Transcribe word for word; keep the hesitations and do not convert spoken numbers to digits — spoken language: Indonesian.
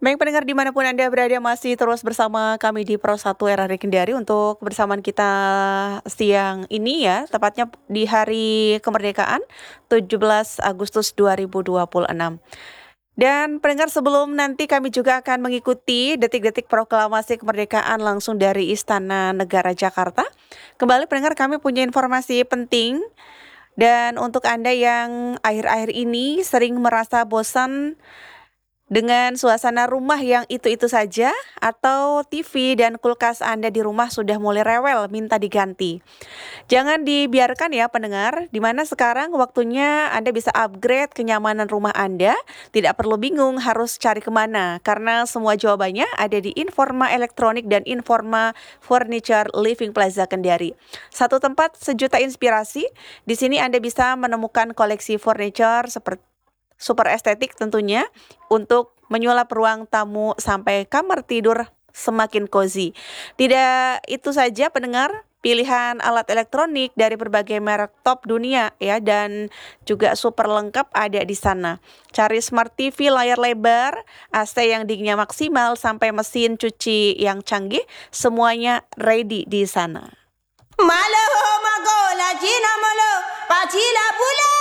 Baik pendengar dimanapun Anda berada masih terus bersama kami di Pro satu R R I Kendari untuk kebersamaan kita siang ini ya, tepatnya di hari kemerdekaan tujuh belas Agustus dua ribu dua puluh enam. Dan pendengar sebelum nanti kami juga akan mengikuti detik-detik proklamasi kemerdekaan langsung dari Istana Negara Jakarta. Kembali pendengar kami punya informasi penting dan untuk Anda yang akhir-akhir ini sering merasa bosan dengan suasana rumah yang itu-itu saja atau T V dan kulkas Anda di rumah sudah mulai rewel minta diganti. Jangan dibiarkan ya pendengar, di mana sekarang waktunya Anda bisa upgrade kenyamanan rumah Anda, tidak perlu bingung harus cari kemana, karena semua jawabannya ada di Informa Elektronik dan Informa Furniture Living Plaza Kendari. Satu tempat sejuta inspirasi, di sini Anda bisa menemukan koleksi furniture seperti super estetik tentunya untuk menyulap ruang tamu sampai kamar tidur semakin cozy. Tidak itu saja pendengar, pilihan alat elektronik dari berbagai merek top dunia ya dan juga super lengkap ada di sana. Cari Smart T V layar lebar, A C yang dinginnya maksimal sampai mesin cuci yang canggih, semuanya ready di sana. Malo mago la china malo, pachila pula.